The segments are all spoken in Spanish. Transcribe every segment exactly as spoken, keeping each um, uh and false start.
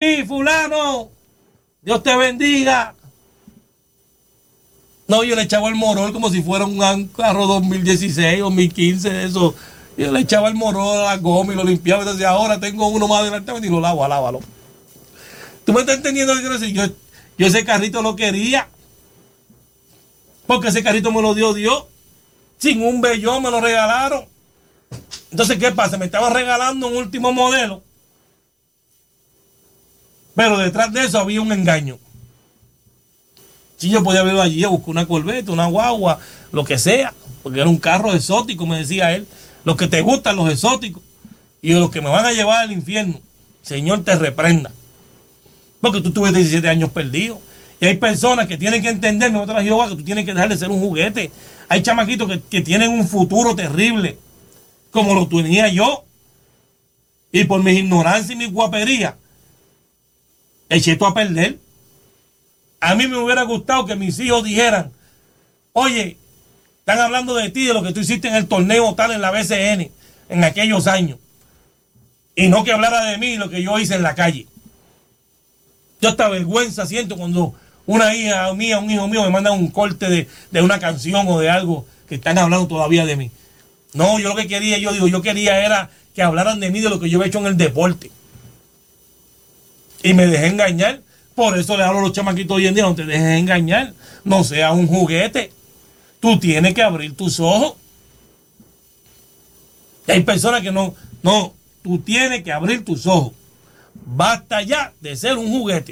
aquí, fulano, Dios te bendiga. No, yo le echaba el morol como si fuera un carro dos mil dieciséis o dos mil quince, eso. Yo le echaba el morol a la goma y lo limpiaba y decía, ahora tengo uno más adelante y lo lavo, lávalo. ¿Tú me estás entendiendo lo que quiero decir? Yo, yo ese carrito lo quería. Porque ese carrito me lo dio Dios. Sin un vellón me lo regalaron. Entonces, ¿qué pasa? Me estaban regalando un último modelo. Pero detrás de eso había un engaño. Si yo podía verlo allí, buscar una Corvette, una guagua, lo que sea. Porque era un carro exótico, me decía él. Los que te gustan, los exóticos. Y los que me van a llevar al infierno. Señor, te reprenda. Porque tú tuviste diecisiete años perdido. Y hay personas que tienen que entender, nosotros Jehová, que tú tienes que dejar de ser un juguete. Hay chamaquitos que, que tienen un futuro terrible, como lo tenía yo. Y por mi ignorancia y mi guapería, eché todo a perder. A mí me hubiera gustado que mis hijos dijeran, oye, están hablando de ti, de lo que tú hiciste en el torneo tal en la B C N, en aquellos años. Y no que hablara de mí, lo que yo hice en la calle. Yo hasta vergüenza siento cuando una hija mía, un hijo mío me manda un corte de, de una canción o de algo que están hablando todavía de mí. No, yo lo que quería, yo digo, yo quería era que hablaran de mí, de lo que yo he hecho en el deporte. Y me dejé engañar. Por eso le hablo a los chamaquitos hoy en día, no te dejes engañar. No seas un juguete. Tú tienes que abrir tus ojos. Y hay personas que no, no, tú tienes que abrir tus ojos. Basta ya de ser un juguete.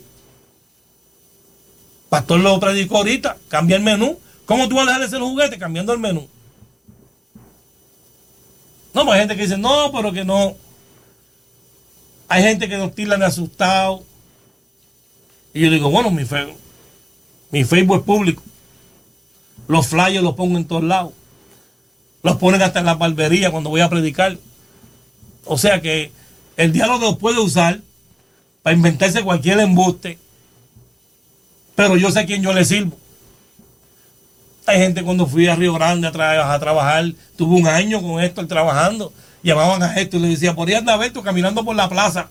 Pastor lo predicó ahorita, cambia el menú. ¿Cómo tú vas a dejar de ser un juguete? Cambiando el menú. No, pues hay gente que dice, no, pero que no. Hay gente que nos tildan de asustado. Y yo digo, bueno, mi, fe, mi Facebook es público. Los flyers los pongo en todos lados. Los ponen hasta en la barbería cuando voy a predicar. O sea que el diablo los puede usar para inventarse cualquier embuste. Pero yo sé a quién yo le sirvo. Hay gente cuando fui a Río Grande a, tra a trabajar, tuve un año con Héctor trabajando. Llamaban a Héctor y le decía, por ahí anda Héctor caminando por la plaza.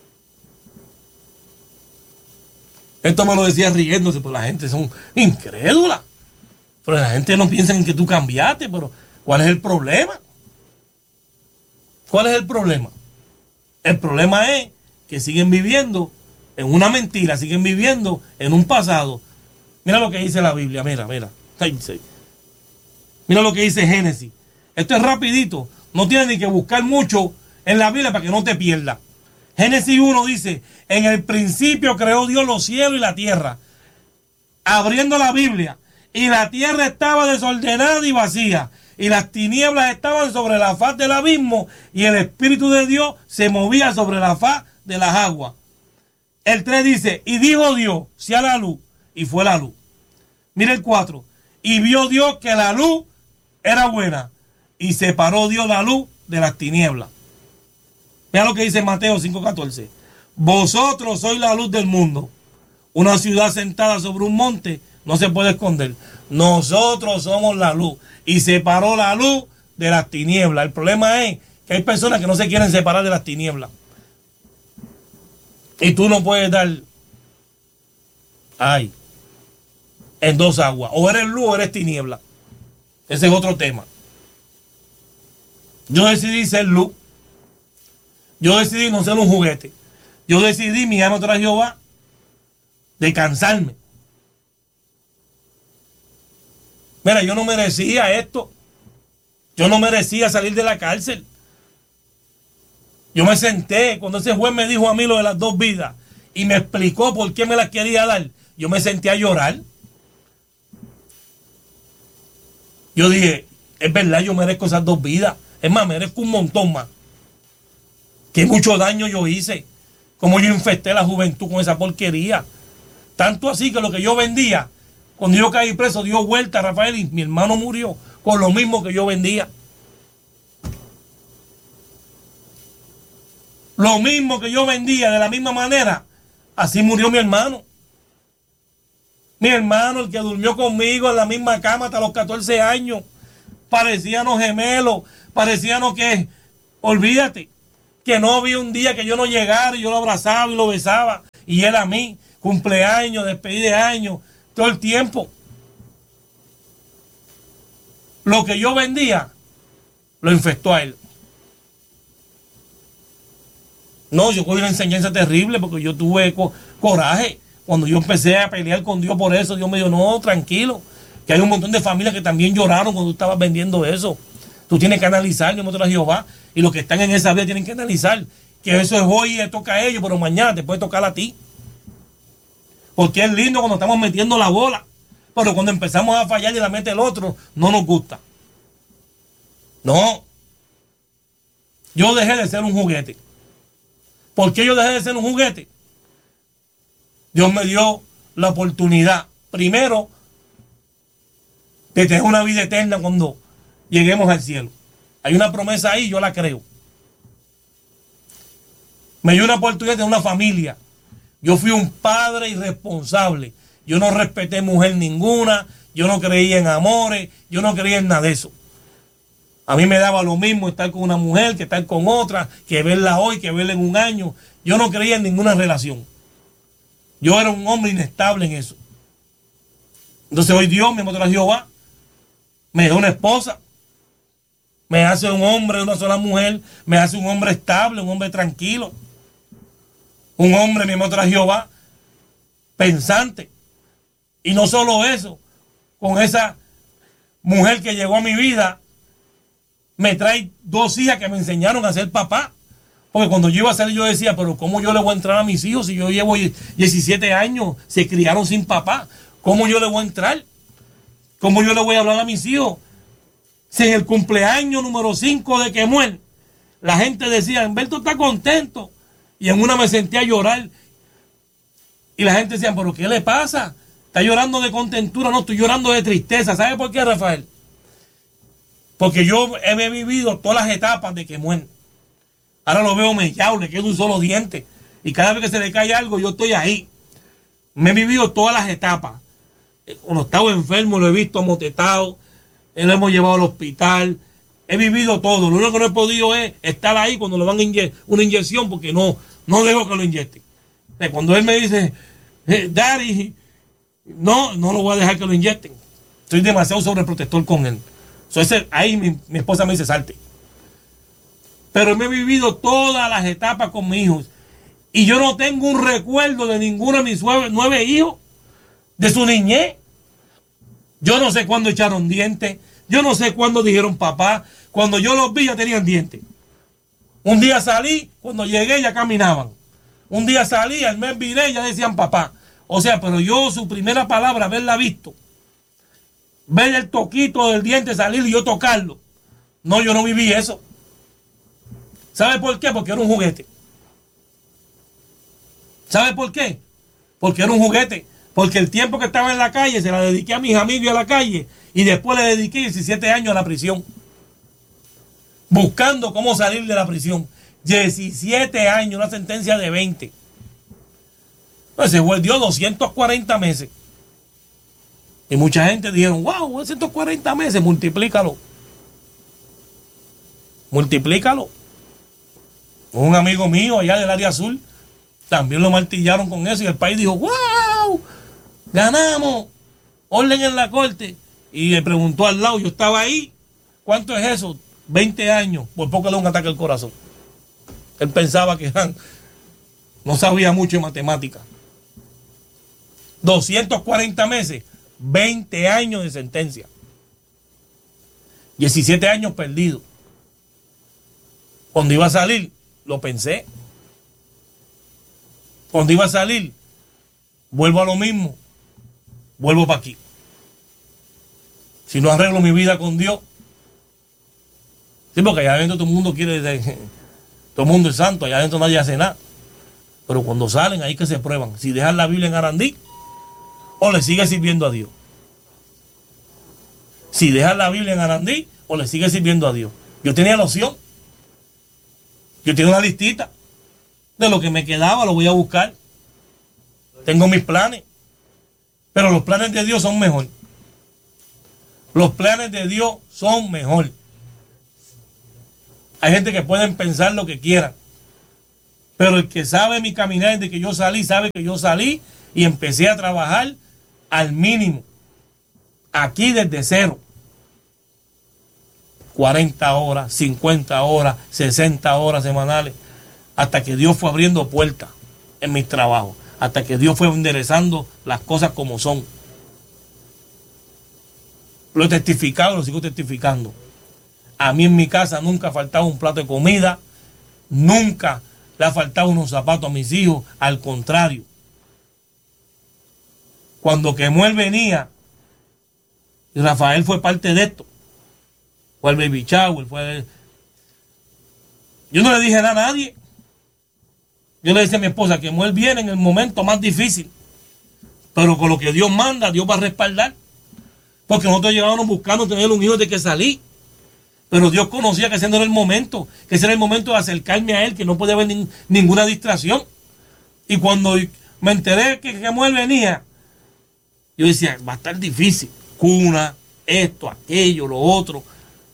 Esto me lo decía riéndose, pero la gente son incrédula. Pero la gente no piensa en que tú cambiaste, pero ¿cuál es el problema? ¿Cuál es el problema? El problema es que siguen viviendo en una mentira, siguen viviendo en un pasado. Mira lo que dice la Biblia, mira, mira. Mira lo que dice Génesis. Esto es rapidito, no tienes ni que buscar mucho en la Biblia para que no te pierdas. Génesis uno dice, en el principio creó Dios los cielos y la tierra. Abriendo la Biblia, y la tierra estaba desordenada y vacía, y las tinieblas estaban sobre la faz del abismo, y el Espíritu de Dios se movía sobre la faz de las aguas. El tres dice, y dijo Dios, sea la luz, y fue la luz. Mira el cuatro, y vio Dios que la luz era buena, y separó Dios la luz de las tinieblas. Mira lo que dice Mateo cinco catorce. Vosotros sois la luz del mundo. Una ciudad sentada sobre un monte no se puede esconder. Nosotros somos la luz. Y separó la luz de las tinieblas. El problema es que hay personas que no se quieren separar de las tinieblas. Y tú no puedes dar, ay, en dos aguas. O eres luz o eres tiniebla. Ese es otro tema. Yo decidí ser luz. Yo decidí no ser un juguete. Yo decidí, mi alma tras Jehová, de cansarme. Mira, yo no merecía esto. Yo no merecía salir de la cárcel. Yo me senté, cuando ese juez me dijo a mí lo de las dos vidas y me explicó por qué me las quería dar, yo me senté a llorar. Yo dije, es verdad, yo merezco esas dos vidas. Es más, merezco un montón más. Que mucho daño yo hice. Como yo infecté la juventud con esa porquería. Tanto así que lo que yo vendía, cuando yo caí preso, dio vuelta a Rafael y mi hermano murió con lo mismo que yo vendía. Lo mismo que yo vendía, de la misma manera, así murió mi hermano. Mi hermano, el que durmió conmigo en la misma cama hasta los catorce años. Parecíamos gemelos, parecíamos que, olvídate, que no había un día que yo no llegara y yo lo abrazaba y lo besaba y él a mí, cumpleaños, despedida de años, todo el tiempo. Lo que yo vendía, lo infectó a él. No, yo cogí una enseñanza terrible porque yo tuve co coraje. Cuando yo empecé a pelear con Dios por eso, Dios me dijo, no, tranquilo, que hay un montón de familias que también lloraron cuando tú estabas vendiendo eso. Tú tienes que analizar, yo me a Jehová, y los que están en esa vida tienen que analizar que eso es hoy y le toca a ellos, pero mañana te puede tocar a ti. Porque es lindo cuando estamos metiendo la bola, pero cuando empezamos a fallar y la mete el otro, no nos gusta. No. Yo dejé de ser un juguete. ¿Por qué yo dejé de ser un juguete? Dios me dio la oportunidad, primero, de tener una vida eterna cuando lleguemos al cielo. Hay una promesa ahí, yo la creo. Me dio una oportunidad de tener una familia. Yo fui un padre irresponsable. Yo no respeté mujer ninguna. Yo no creía en amores. Yo no creía en nada de eso. A mí me daba lo mismo estar con una mujer que estar con otra, que verla hoy, que verla en un año. Yo no creía en ninguna relación. Yo era un hombre inestable en eso. Entonces hoy Dios me mostró a Jehová. Me dio una esposa. Me hace un hombre de una sola mujer. Me hace un hombre estable, un hombre tranquilo. Un hombre me mostró a Jehová pensante. Y no solo eso, con esa mujer que llegó a mi vida, me trae dos hijas que me enseñaron a ser papá. Porque cuando yo iba a salir yo decía, pero ¿cómo yo le voy a entrar a mis hijos si yo llevo diecisiete años, se criaron sin papá? ¿Cómo yo le voy a entrar? ¿Cómo yo le voy a hablar a mis hijos? Si en el cumpleaños número cinco de que muere, la gente decía, Humberto está contento. Y en una me sentí a llorar. Y la gente decía, pero ¿qué le pasa? Está llorando de contentura. No, estoy llorando de tristeza. ¿Sabe por qué, Rafael? Porque yo he vivido todas las etapas de que muere. Ahora lo veo mellado, le queda un solo diente. Y cada vez que se le cae algo, yo estoy ahí. Me he vivido todas las etapas. Cuando estaba enfermo, lo he visto amotetado. Lo hemos llevado al hospital. He vivido todo. Lo único que no he podido es estar ahí cuando le van a inyectar una inyección, porque no, no dejo que lo inyecten. Cuando él me dice, eh, Daddy, no, no lo voy a dejar que lo inyecten. Soy demasiado sobreprotector con él. Entonces, ahí mi, mi esposa me dice, salte. Pero me he vivido todas las etapas con mis hijos. Y yo no tengo un recuerdo de ninguno de mis nueve, nueve hijos, de su niñez. Yo no sé cuándo echaron dientes. Yo no sé cuándo dijeron papá. Cuando yo los vi ya tenían dientes. Un día salí, cuando llegué ya caminaban. Un día salí, al mes viré y ya decían papá. O sea, pero yo su primera palabra, haberla visto, ver el toquito del diente salir y yo tocarlo. No, yo no viví eso. ¿Sabe por qué? Porque era un juguete. ¿Sabe por qué? Porque era un juguete. Porque el tiempo que estaba en la calle se la dediqué a mis amigos y a la calle. Y después le dediqué diecisiete años a la prisión. Buscando cómo salir de la prisión. diecisiete años, una sentencia de veinte. Pues se dio doscientos cuarenta meses. Y mucha gente dijeron, wow, doscientos cuarenta meses, multiplícalo. Multiplícalo. Un amigo mío allá del área azul también lo martillaron con eso y el país dijo, wow, ganamos, orden en la corte. Y le preguntó al lado, yo estaba ahí, ¿cuánto es eso? veinte años, por poco le da un ataque al corazón. Él pensaba que eran, no sabía mucho de matemáticas. doscientos cuarenta meses, veinte años de sentencia. diecisiete años perdidos. Cuando iba a salir, lo pensé. Cuando iba a salir, vuelvo a lo mismo. Vuelvo para aquí. Si no arreglo mi vida con Dios. Sí, porque allá adentro todo el mundo quiere, todo el mundo es santo, allá adentro nadie hace nada. Pero cuando salen, ahí que se prueban. Si dejan la Biblia en Arandí, o le sigue sirviendo a Dios. Si dejan la Biblia en Arandí, o le sigue sirviendo a Dios. Yo tenía la opción. Yo tengo una listita de lo que me quedaba, lo voy a buscar. Tengo mis planes. Pero los planes de Dios son mejor. Los planes de Dios son mejor. Hay gente que pueden pensar lo que quieran. Pero el que sabe mi caminar desde que yo salí, sabe que yo salí y empecé a trabajar al mínimo. Aquí desde cero. cuarenta horas, cincuenta horas, sesenta horas semanales. Hasta que Dios fue abriendo puertas en mis trabajos. Hasta que Dios fue enderezando las cosas como son. Lo he testificado, lo sigo testificando. A mí en mi casa nunca ha faltado un plato de comida. Nunca le ha faltado unos zapatos a mis hijos. Al contrario. Cuando Kemuel venía, y Rafael fue parte de esto. Fue el baby shower, fue... Yo no le dije nada a nadie. Yo le decía a mi esposa que Kemuel viene en el momento más difícil. Pero con lo que Dios manda, Dios va a respaldar. Porque nosotros llevábamos buscando tener un hijo de que salí. Pero Dios conocía que ese no era el momento. Que ese era el momento de acercarme a Él, que no podía haber ni, ninguna distracción. Y cuando me enteré que Kemuel venía, yo decía, va a estar difícil. Cuna, esto, aquello, lo otro.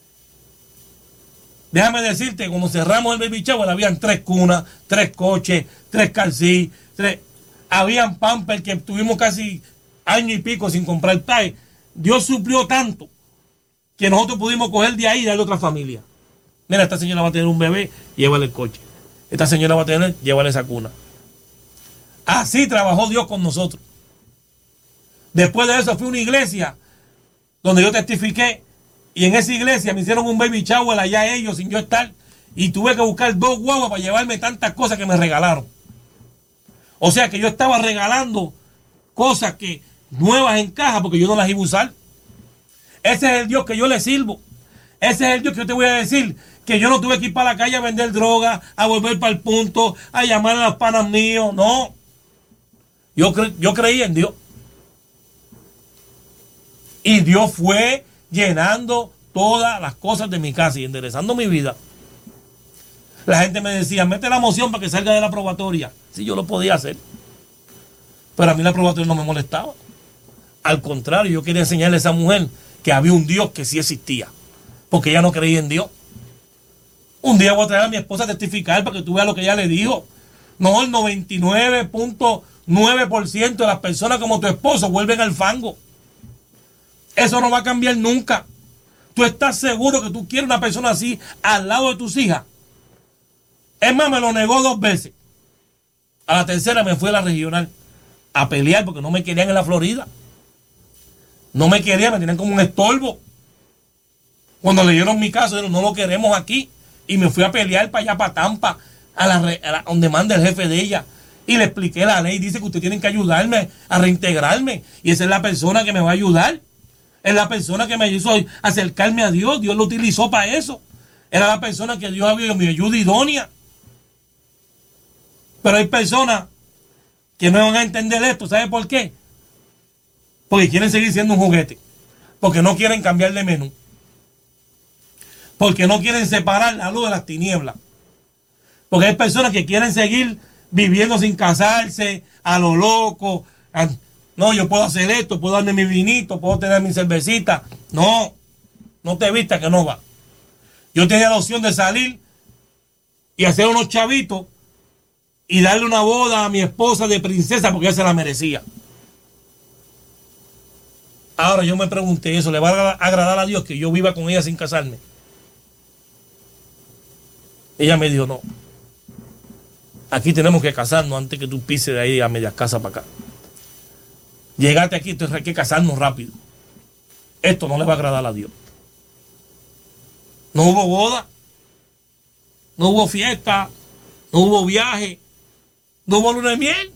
Déjame decirte, cuando cerramos el baby shower, habían tres cunas, tres coches, tres calcí, tres... Habían pampers que tuvimos casi año y pico sin comprar traje. Dios suplió tanto que nosotros pudimos coger de ahí y darle a otra familia. Mira, esta señora va a tener un bebé, llévale el coche. Esta señora va a tener, llévale esa cuna. Así trabajó Dios con nosotros. Después de eso fui a una iglesia donde yo testifiqué y en esa iglesia me hicieron un baby shower allá ellos sin yo estar y tuve que buscar dos guaguas para llevarme tantas cosas que me regalaron. O sea que yo estaba regalando cosas que nuevas en caja porque yo no las iba a usar. Ese es el Dios que yo le sirvo. Ese es el Dios que yo te voy a decir que yo no tuve que ir para la calle a vender droga, a volver para el punto, a llamar a los panas míos. No. Yo, cre yo creí en Dios. Y Dios fue llenando todas las cosas de mi casa y enderezando mi vida. La gente me decía, mete la moción para que salga de la probatoria. Sí, yo lo podía hacer. Pero a mí la probatoria no me molestaba. Al contrario, yo quería enseñarle a esa mujer que había un Dios que sí existía. Porque ella no creía en Dios. Un día voy a traer a mi esposa a testificar para que tú veas lo que ella le dijo. No, el noventa y nueve punto nueve por ciento de las personas como tu esposo vuelven al fango. Eso no va a cambiar nunca. ¿Tú estás seguro que tú quieres una persona así al lado de tus hijas? Es más, me lo negó dos veces. A la tercera me fui a la regional a pelear porque no me querían en la Florida. No me querían, me tenían como un estorbo. Cuando leyeron mi caso, dijeron, no lo queremos aquí. Y me fui a pelear para allá, para Tampa, a la, a la, donde manda el jefe de ella. Y le expliqué la ley. Dice que ustedes tienen que ayudarme a reintegrarme. Y esa es la persona que me va a ayudar. Es la persona que me hizo acercarme a Dios. Dios lo utilizó para eso. Era la persona que Dios había mi ayuda idónea. Pero hay personas que no van a entender esto. ¿Sabe por qué? Porque quieren seguir siendo un juguete. Porque no quieren cambiar de menú. Porque no quieren separar la luz de las tinieblas. Porque hay personas que quieren seguir viviendo sin casarse, a lo loco. A, no, yo puedo hacer esto, puedo darme mi vinito, puedo tener mi cervecita. No, no te vistas que no va. Yo tenía la opción de salir y hacer unos chavitos y darle una boda a mi esposa de princesa porque ella se la merecía. Ahora yo me pregunté, ¿eso le va a agradar a Dios que yo viva con ella sin casarme? Ella me dijo, no. Aquí tenemos que casarnos antes que tú pises de ahí a medias casas para acá. Llegaste aquí, entonces hay que casarnos rápido. Esto no le va a agradar a Dios. No hubo boda, no hubo fiesta, no hubo viaje, no hubo luna de miel.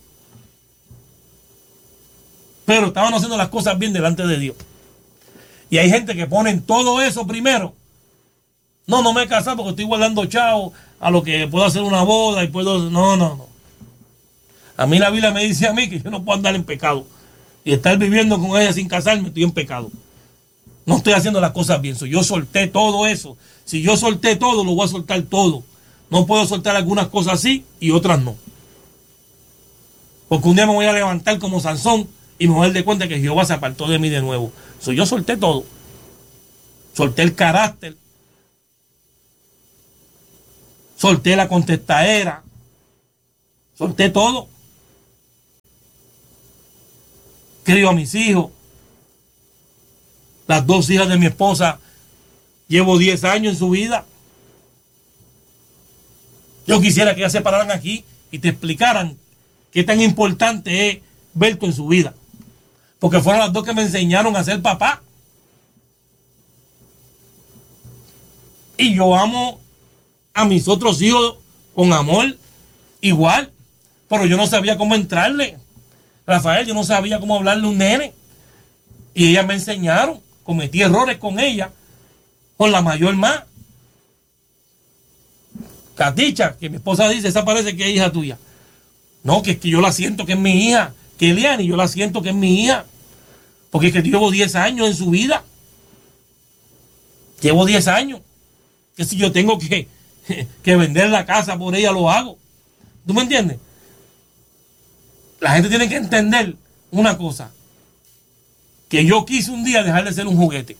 Pero estaban haciendo las cosas bien delante de Dios. Y hay gente que ponen todo eso primero. No, no me he casado porque estoy guardando chavo a lo que puedo hacer una boda y puedo... No, no, no. A mí la Biblia me dice a mí que yo no puedo andar en pecado. Y estar viviendo con ella sin casarme, estoy en pecado. No estoy haciendo las cosas bien. So, yo solté todo eso. Si yo solté todo, lo voy a soltar todo. No puedo soltar algunas cosas así y otras no. Porque un día me voy a levantar como Sansón y me voy a dar de cuenta que Jehová se apartó de mí de nuevo. So, yo solté todo. Solté el carácter. Solté la contestadera. Solté todo. Crío a mis hijos. Las dos hijas de mi esposa, llevo diez años en su vida. Yo quisiera que ellas se pararan aquí y te explicaran qué tan importante es Berto en su vida. Porque fueron las dos que me enseñaron a ser papá. Y yo amo a mis otros hijos con amor igual. Pero yo no sabía cómo entrarle. Rafael, yo no sabía cómo hablarle a un nene. Y ellas me enseñaron. Cometí errores con ella. Con la mayor más. Caticha, que mi esposa dice, esa parece que es hija tuya. No, que es que yo la siento que es mi hija. Que Eliani, yo la siento que es mi hija. Porque es que llevo diez años en su vida. Llevo diez años. Que si yo tengo que, que vender la casa por ella, lo hago. ¿Tú me entiendes? La gente tiene que entender una cosa. Que yo quise un día dejar de ser un juguete.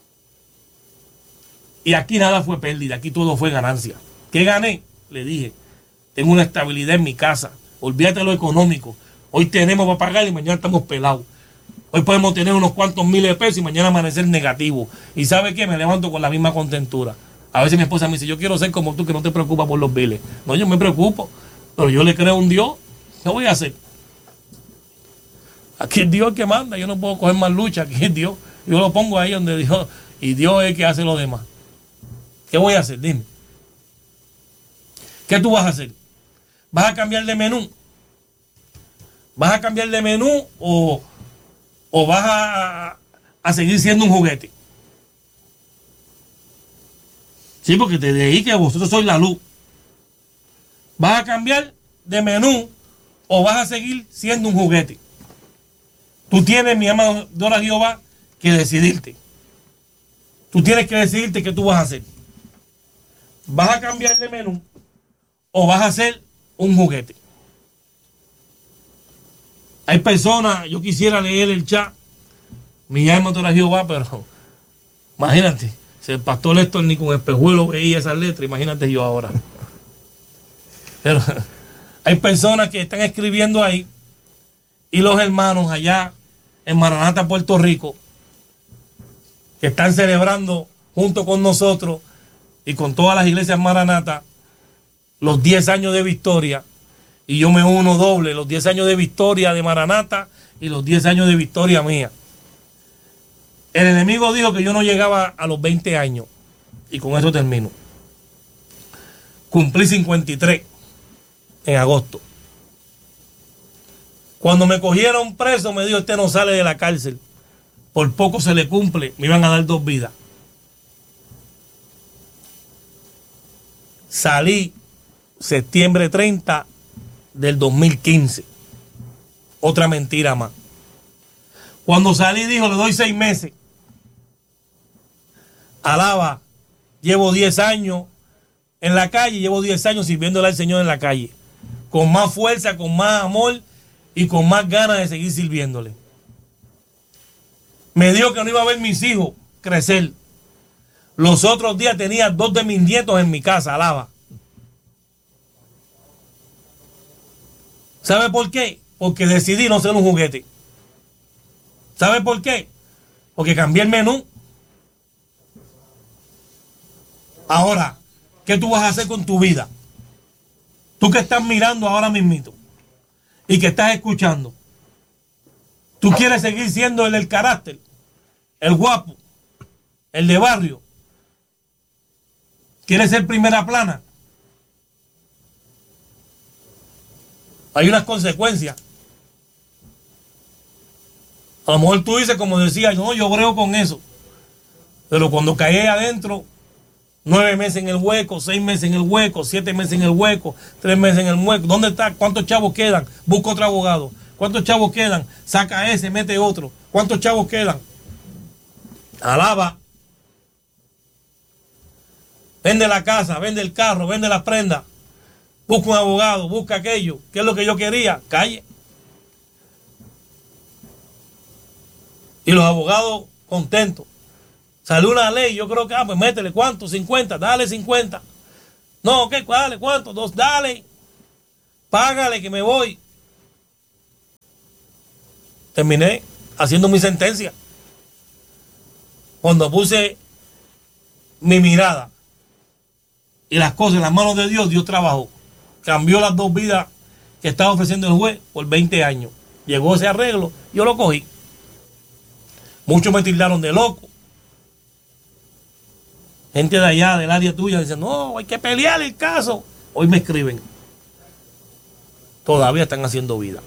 Y aquí nada fue pérdida. Aquí todo fue ganancia. ¿Qué gané? Le dije. Tengo una estabilidad en mi casa. Olvídate de lo económico. Hoy tenemos para pagar y mañana estamos pelados. Hoy podemos tener unos cuantos miles de pesos y mañana amanecer negativo. ¿Y sabe qué? Me levanto con la misma contentura. A veces mi esposa me dice, yo quiero ser como tú, que no te preocupas por los biles. No, yo me preocupo. Pero yo le creo a un Dios. ¿Qué voy a hacer? Aquí es Dios el que manda. Yo no puedo coger más lucha. Aquí es Dios. Yo lo pongo ahí donde Dios. Y Dios es el que hace lo demás. ¿Qué voy a hacer? Dime. ¿Qué tú vas a hacer? ¿Vas a cambiar de menú? ¿Vas a cambiar de menú o, o vas a, a seguir siendo un juguete? Sí, porque te dije que vosotros sois la luz. ¿Vas a cambiar de menú o vas a seguir siendo un juguete? Tú tienes, mi amadora Jehová, que decidirte. Tú tienes que decidirte qué tú vas a hacer. ¿Vas a cambiar de menú o vas a ser un juguete? Hay personas, yo quisiera leer el chat, mi alma te la Jehová, pero imagínate, si el pastor Héctor ni con espejuelo veía esas letras, imagínate yo ahora. Pero hay personas que están escribiendo ahí y los hermanos allá en Maranata, Puerto Rico, que están celebrando junto con nosotros y con todas las iglesias Maranata los diez años de victoria. Y yo me uno doble, los diez años de victoria de Maranata y los diez años de victoria mía. El enemigo dijo que yo no llegaba a los veinte años. Y con eso termino. Cumplí cincuenta y tres en agosto. Cuando me cogieron preso, me dijo, este no sale de la cárcel. Por poco se le cumple, me iban a dar dos vidas. Salí septiembre treinta del dos mil quince. Otra mentira más. Cuando salí dijo, le doy seis meses. Alaba, llevo diez años en la calle, llevo diez años sirviéndole al Señor en la calle. Con más fuerza, con más amor y con más ganas de seguir sirviéndole. Me dijo que no iba a ver mis hijos crecer. Los otros días tenía dos de mis nietos en mi casa, alaba. ¿Sabe por qué? Porque decidí no ser un juguete. ¿Sabe por qué? Porque cambié el menú. Ahora, ¿qué tú vas a hacer con tu vida? Tú que estás mirando ahora mismito y que estás escuchando. ¿Tú quieres seguir siendo el del carácter? El guapo, el de barrio. ¿Quieres ser primera plana? Hay unas consecuencias. A lo mejor tú dices, como decía, no, yo brego con eso. Pero cuando caí adentro, nueve meses en el hueco, seis meses en el hueco, siete meses en el hueco, tres meses en el hueco. ¿Dónde está? ¿Cuántos chavos quedan? Busca otro abogado. ¿Cuántos chavos quedan? Saca ese, mete otro. ¿Cuántos chavos quedan? Alaba. Vende la casa, vende el carro, vende las prendas. Busca un abogado, busca aquello. ¿Qué es lo que yo quería? Calle. Y los abogados contentos. Salió una ley, yo creo que, ah, pues métele, ¿cuánto? cincuenta, dale cincuenta. No, ¿qué? Dale, ¿cuánto? Dos, dale. págale que me voy. Terminé haciendo mi sentencia. Cuando puse mi mirada y las cosas en las manos de Dios, Dios trabajó. Cambió las dos vidas que estaba ofreciendo el juez por veinte años. Llegó ese arreglo, yo lo cogí. Muchos me tildaron de loco. Gente de allá, del área tuya, dicen, no, hay que pelear el caso. Hoy me escriben. Todavía están haciendo vida.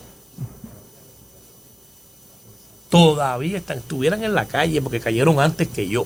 Todavía están, estuvieran en la calle porque cayeron antes que yo.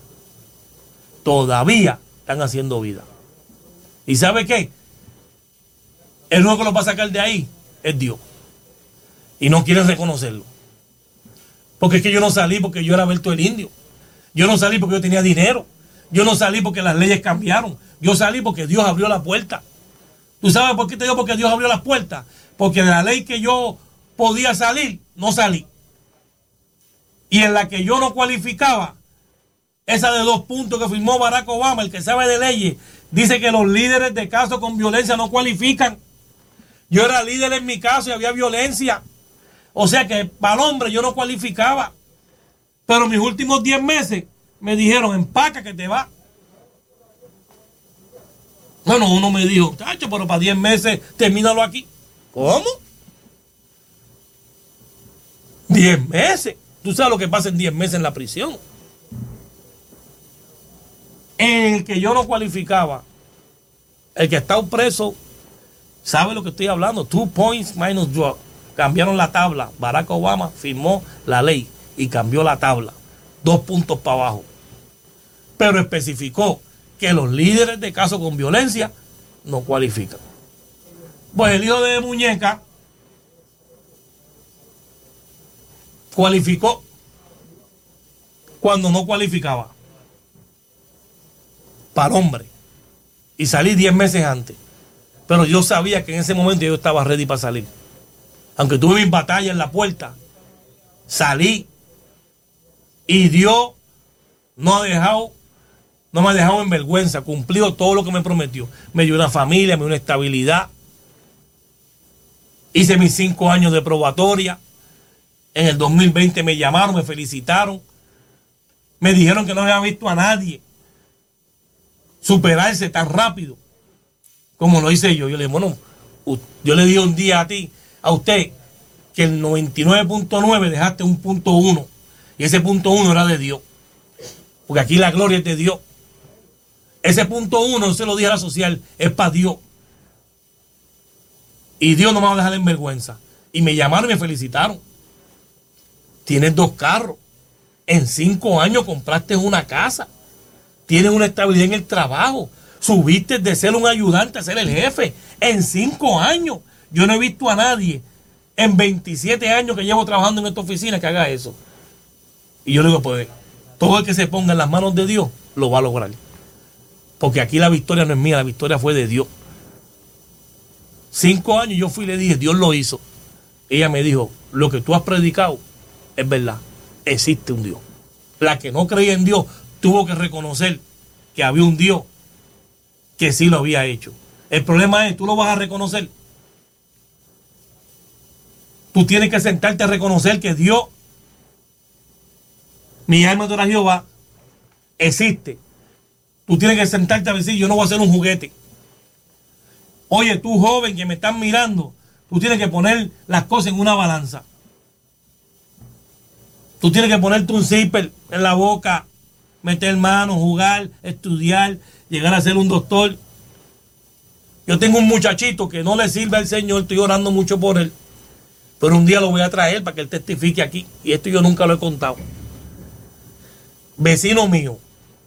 Todavía están haciendo vida. ¿Y sabe qué? El único que los va a sacar de ahí es Dios. Y no quieren reconocerlo. Porque es que yo no salí porque yo era Alberto el Indio. Yo no salí porque yo tenía dinero. Yo no salí porque las leyes cambiaron. Yo salí porque Dios abrió la puerta. ¿Tú sabes por qué te digo? Porque Dios abrió las puertas. Porque de la ley que yo podía salir, no salí. Y en la que yo no cualificaba, esa de dos puntos que firmó Barack Obama, el que sabe de leyes, dice que los líderes de casos con violencia no cualifican. Yo era líder en mi caso y había violencia. O sea que para el hombre yo no cualificaba. Pero mis últimos diez meses me dijeron, empaca que te va. Bueno, uno me dijo, chacho, pero para diez meses termínalo aquí. ¿Cómo? diez meses. Tú sabes lo que pasa en diez meses en la prisión. En el que yo no cualificaba, el que está preso, sabe lo que estoy hablando. Two points minus drug. Cambiaron la tabla. Barack Obama firmó la ley y cambió la tabla. Dos puntos para abajo. Pero especificó que los líderes de casos con violencia no cualifican. Pues el hijo de Muñeca cualificó cuando no cualificaba para hombre y salí diez meses antes, pero yo sabía que en ese momento yo estaba ready para salir, aunque tuve mis batallas en la puerta, salí y Dios no ha dejado no me ha dejado en vergüenza, cumplido todo lo que me prometió, me dio una familia, me dio una estabilidad, hice mis cinco años de probatoria. En el dos mil veinte me llamaron, me felicitaron. Me dijeron que no había visto a nadie superarse tan rápido como lo hice yo. Yo le dije, bueno, yo le dije un día a ti, a usted, que el noventa y nueve punto nueve dejaste un punto uno. Y ese punto uno era de Dios. Porque aquí la gloria es de Dios. Ese punto uno, no se lo dije a la social, es para Dios. Y Dios no me va a dejar en vergüenza. Y me llamaron y me felicitaron. Tienes dos carros. En cinco años compraste una casa. Tienes una estabilidad en el trabajo. Subiste de ser un ayudante a ser el jefe. En cinco años. Yo no he visto a nadie en veintisiete años que llevo trabajando en esta oficina que haga eso. Y yo le digo, pues, todo el que se ponga en las manos de Dios lo va a lograr. Porque aquí la victoria no es mía, la victoria fue de Dios. Cinco años yo fui y le dije, Dios lo hizo. Ella me dijo, lo que tú has predicado es verdad, existe un Dios. La que no creía en Dios tuvo que reconocer que había un Dios que sí lo había hecho. El problema es, tú lo vas a reconocer. Tú tienes que sentarte a reconocer que Dios, mi alma adora a Jehová, existe. Tú tienes que sentarte a decir, yo no voy a ser un juguete. Oye, tú joven que me estás mirando, tú tienes que poner las cosas en una balanza. Tú tienes que ponerte un zipper en la boca, meter manos, jugar, estudiar, llegar a ser un doctor. Yo tengo un muchachito que no le sirve al Señor, estoy orando mucho por él, pero un día lo voy a traer para que él testifique aquí, y esto yo nunca lo he contado. Vecino mío,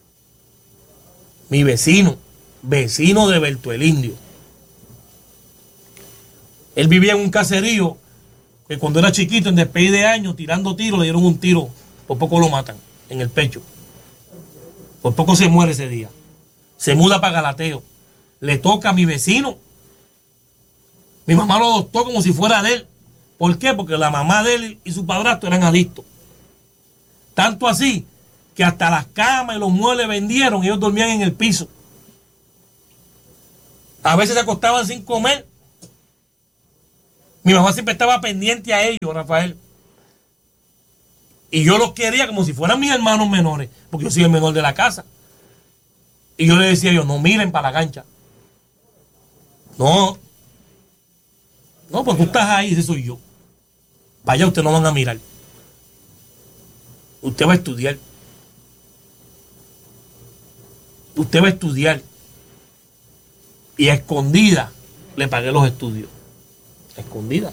mi vecino, vecino de Alberto el Indio. Él vivía en un caserío que cuando era chiquito, en despedida de años, tirando tiros, le dieron un tiro, por poco lo matan, en el pecho. Por poco se muere ese día. Se muda para Galateo. Le toca a mi vecino. Mi mamá lo adoptó como si fuera de él. ¿Por qué? Porque la mamá de él y su padrastro eran adictos. Tanto así que hasta las camas y los muebles vendieron y ellos dormían en el piso. A veces se acostaban sin comer Mi mamá siempre estaba pendiente a ellos, Rafael. Y yo los quería como si fueran mis hermanos menores, porque yo soy el menor de la casa. Y yo le decía a ellos, no miren para la cancha. No. No, porque tú estás ahí, ese soy yo. Para allá ustedes no van a mirar. Usted va a estudiar. Usted va a estudiar. Y a escondida le pagué los estudios. A escondida.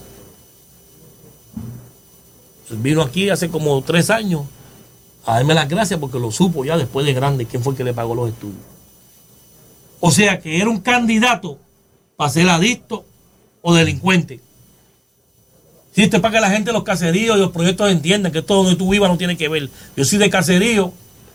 Él vino aquí hace como tres años a darme las gracias porque lo supo ya después de grande quién fue el que le pagó los estudios. O sea que era un candidato para ser adicto o delincuente. Si esto es para que la gente de los caseríos y los proyectos entiendan que todo donde tú vivas no tiene que ver. Yo soy de caserío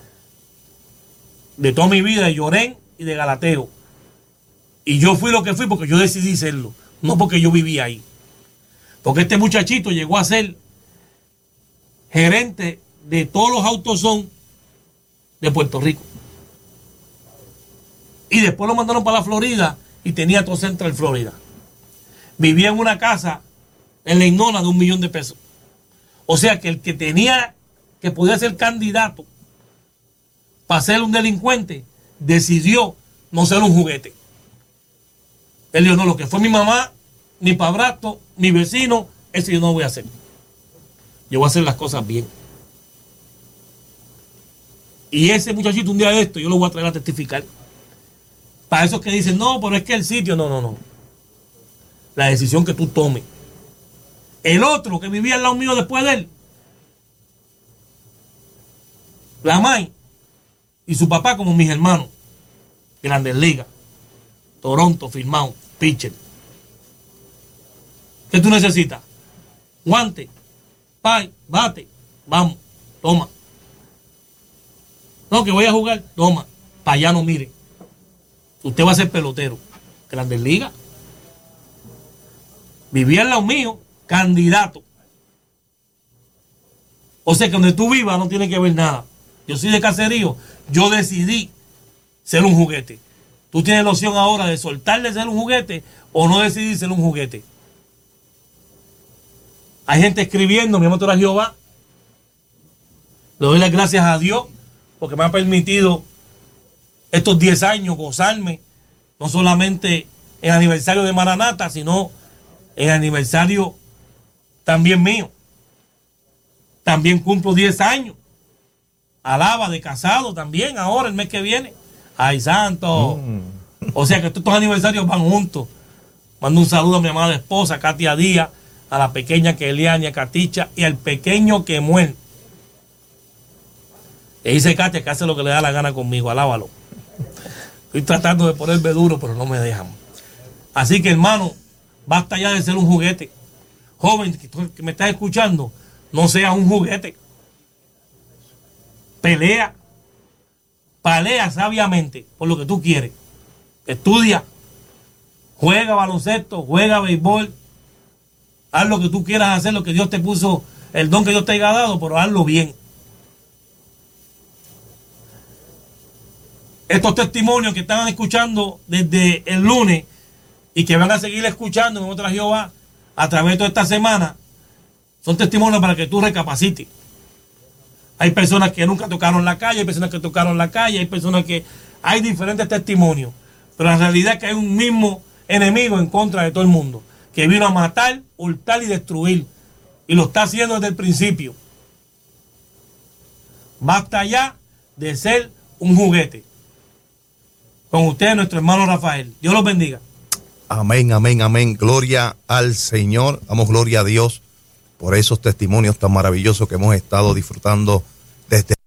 de toda mi vida, de Llorén y de Galateo. Y yo fui lo que fui porque yo decidí serlo, no porque yo vivía ahí. Porque este muchachito llegó a ser gerente de todos los autosón de Puerto Rico. Y después lo mandaron para la Florida y tenía todo Central Florida. Vivía en una casa en la Innona de un millón de pesos. O sea que el que tenía, que podía ser candidato para ser un delincuente, decidió no ser un juguete. Él dijo, no, lo que fue mi mamá, mi padrastro, mi vecino, eso yo no voy a hacer. Yo voy a hacer las cosas bien. Y ese muchachito un día de esto yo lo voy a traer a testificar. Para esos que dicen, no, pero es que el sitio, no, no, no. La decisión que tú tomes. El otro que vivía al lado mío después de él, la May y su papá como mis hermanos, Grandes Ligas, Toronto, firmado, pitcher. ¿Qué tú necesitas? Guante, pay, bate, vamos, toma. No, que voy a jugar, toma, para allá no mire. Usted va a ser pelotero. Grandes Ligas. Vivía al lado mío, candidato. O sea que donde tú vivas no tiene que ver nada. Yo soy de caserío, yo decidí ser un juguete. Tú tienes la opción ahora de soltar de ser un juguete o no decidir ser un juguete. Hay gente escribiendo, mi motor a Jehová. Le doy las gracias a Dios porque me ha permitido estos diez años gozarme, no solamente en aniversario de Maranata, sino en aniversario también mío. También cumplo diez años. Alaba de casado también, ahora el mes que viene. Ay, santo. Mm. O sea que estos aniversarios van juntos. Mando un saludo a mi amada esposa, Katia Díaz, a la pequeña Keliania Caticha y al pequeño Kemuel. Le dice Katia que hace lo que le da la gana conmigo, alábalo. Estoy tratando de ponerme duro, pero no me dejan. Así que, hermano, basta ya de ser un juguete. Joven que me estás escuchando, no seas un juguete. Pelea. Pelea sabiamente por lo que tú quieres. Estudia. Juega baloncesto, juega béisbol. Haz lo que tú quieras hacer, lo que Dios te puso, el don que Dios te haya dado, pero hazlo bien. Estos testimonios que están escuchando desde el lunes y que van a seguir escuchando en otra Jehová a través de toda esta semana, son testimonios para que tú recapacites. Hay personas que nunca tocaron la calle, hay personas que tocaron la calle, hay personas que... Hay diferentes testimonios, pero la realidad es que hay un mismo enemigo en contra de todo el mundo, que vino a matar, hurtar y destruir, y lo está haciendo desde el principio. Basta ya de ser un juguete. Con ustedes, nuestro hermano Rafael. Dios los bendiga. Amén, amén, amén. Gloria al Señor. Damos gloria a Dios por esos testimonios tan maravillosos que hemos estado disfrutando desde